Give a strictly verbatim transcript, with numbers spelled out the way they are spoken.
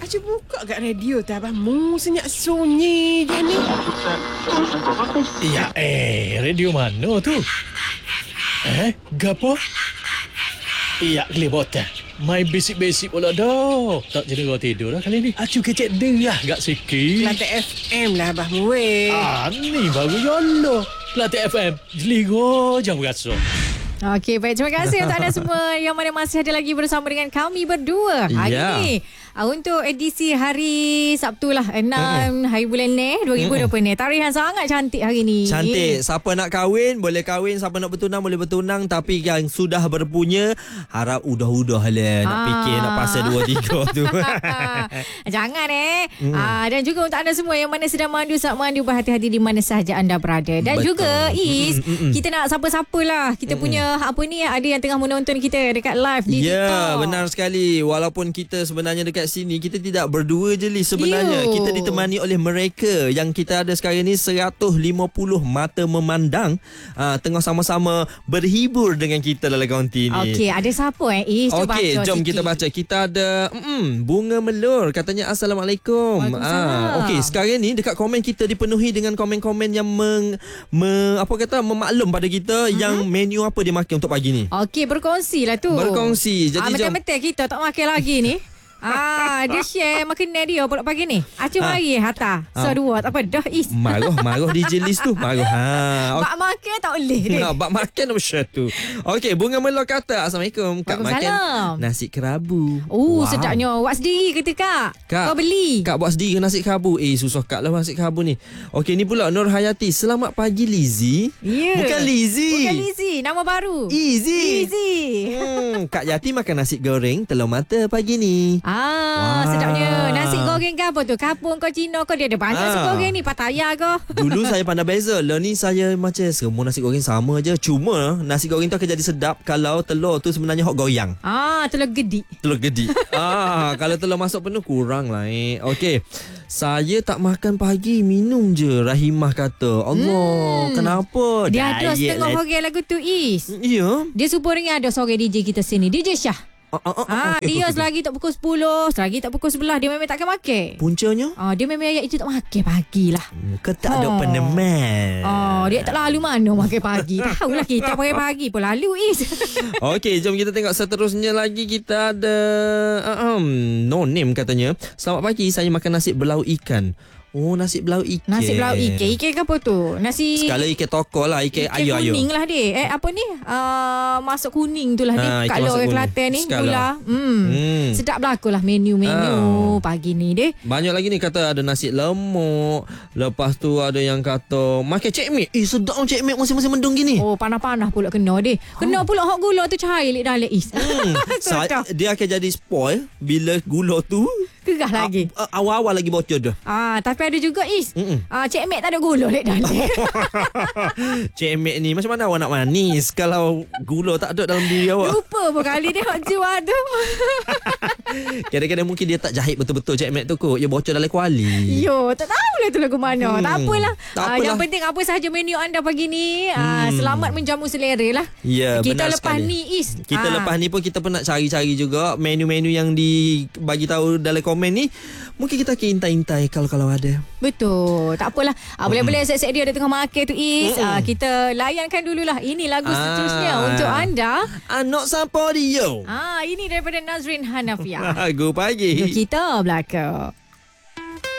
je buka kat radio tu abang. Mu senyap sunyi je ni. Ya eh, radio mana tu? Eh, gapo? Ya, kelibatan. Main basic-basic pula dah. Tak jadi kau tidur lah kali ni. Acu kecek derah gak sikit. Kelantan F M lah abang mu weh. Ah, ni baru yolo. Kelantan F M. Jeligo jauh rasa. Okey, baik. Terima kasih untuk anda semua yang mana masih ada lagi bersama dengan kami berdua hari Ya. ini. Uh, untuk edisi hari Sabtu lah, enam hari bulan ni dua ribu dua puluh ni. Tarikh yang sangat cantik hari ni. Cantik. Siapa nak kahwin boleh kahwin, siapa nak bertunang boleh bertunang, tapi yang sudah berpunya harap udah-udah lah nak Ah. fikir nak pasal dua tiga tu. Jangan eh. Hmm. Ah, dan juga untuk anda semua yang mana sedang mandu, saat mandu, berhati-hati di mana sahaja anda berada. Dan Betul. juga Is, Mm, mm, mm. kita nak siapa-siapa lah. Kita mm. punya apa ni, ada yang tengah menonton kita dekat live di Ya, TikTok. benar sekali. Walaupun kita sebenarnya dekat sini, kita tidak berdua je Li sebenarnya. Yo. Kita ditemani oleh mereka. Yang kita ada sekarang ni seratus lima puluh mata memandang, uh, tengah sama-sama berhibur dengan kita dalam konti ni. Okey, ada siapa eh? Is, cuba Okey, baca jom sikit. kita baca. Kita ada mm, Bunga Melur. Katanya Assalamualaikum. Waalaikumsalam. Okey, sekarang ni dekat komen kita dipenuhi dengan komen-komen yang meng, me, apa kata memaklum pada kita uh-huh. yang menu apa dia makan untuk pagi ni. Okey, berkongsi lah tu. Berkongsi. Jadi ah, jom. betul-betul kita tak makan lagi ni. Ah, dia share makanan dia pula pagi ni. Acik Ha. mari Hatta. So Ha. dua tak apa dah Is. Marah, marah D J Liz tu. Marah. Ha. Bak makan tak boleh dia. Nak bak makan apa satu. Okey, Bunga Melur kata Assalamualaikum. Kak makan Waalaikumsalam. nasi kerabu. Oh, Wow. sedapnya. Awak sendiri kata Kak. Kak, Kau beli. Kak buat sendiri nasi kerabu. Eh, susah Kak lah nasi kerabu ni. Okey, ni pula Nur Hayati. Selamat pagi Lizzy. Ya. Bukan Lizzy. Bukan Lizzy. Nama baru. Easy. Easy. Hmm, Kak Yati makan nasi goreng telur mata pagi ni. Ah, Wah. sedapnya. Nasi goreng ke apa tu? Kapung kau Cina kau, dia ada banyak nasi Ah. goreng ni. Pattaya kau. Dulu saya pandai beza. Lah ni saya macam semua nasi goreng sama je. Cuma nasi goreng tu akan jadi sedap kalau telur tu sebenarnya hok goyang. Ah, telur gedik. Telur gedik. ah, kalau telur masuk penuh kurang lah eh. Okey. Saya tak makan pagi, minum je. Rahimah kata. Allah, hmm. kenapa? Dia ada Diet setengah lah. orang lagu tu Is. Ya. Dia sebenarnya ada seorang D J kita sini, D J Syah. Ah, ah, ah, Ah, dia selagi tak pukul sepuluh, selagi tak pukul sebelas, dia memang takkan makan. Puncanya? Ah, dia memang ayat itu tak makan pagi lah. Kau tak ada Oh. peneman. Oh, dia tak lalu mana makan pagi. Tahulah kita pakai pagi pun lalu Is. Okey, jom kita tengok seterusnya lagi. Kita ada uh, um, no name katanya. Selamat pagi, saya makan nasi belau ikan. Oh, nasi belau ikan. Nasi belau ikan. Ikan ke apa tu? Nasi Sekala ikan toko lah, ikan ayo-ayo. kuning lah dia. Eh apa ni? Uh, masuk kuning tu lah ni. Ha, ikan Kalau masuk orang kuning. Kelantan ni Skala. gula. Hmm. Hmm. Sedap berlaku lah menu-menu Ah. pagi ni deh. Banyak lagi ni kata ada nasi lemak. Lepas tu ada yang kata makan cekmek. Eh, sedap cekmek musim-musim mendung gini. Oh, panah-panah pula kena deh. Kena pula hot gula tu cair lek dalam Is. Hmm. Sedap. Sa- dia akan jadi spoil bila gula tu Gerah lagi. a- a- awal-awal lagi bocor dah. Ah, tapi ada juga Is. Mm-mm. Ah, Cik Mek tak ada gula lek dalam. Cekmek ni macam mana awak nak manis kalau gula tak ada dalam diri awak? Lupa pun kali dia hot jual tu. Kadang-kadang mungkin dia tak jahit betul-betul cekmek tu kot. Dia bocor dalam kuali. Yo, tak tahulah tu lagu mana. Hmm, Tak apalah. tak Ah, apalah. yang penting apa sahaja menu anda pagi ni, ah, selamat menjamu selera lah. Ya, Kita benar lepas sekali. ni Is. Kita ah, lepas ni pun kita pun nak cari-cari juga menu-menu yang dibagi tahu dalam komen ni. Mungkin kita akan intai-intai kalau-kalau ada. Betul. Tak apalah. Ah, boleh-boleh set-set dia ada tengah makan tu Is. Mm-mm. Ah, kita layankan dululah. Ini lagu seterusnya Ah. untuk anda. Anak sampai dia. Ah, ini daripada Nazrin Hanafiah. Lagu pagi. Kita belakang.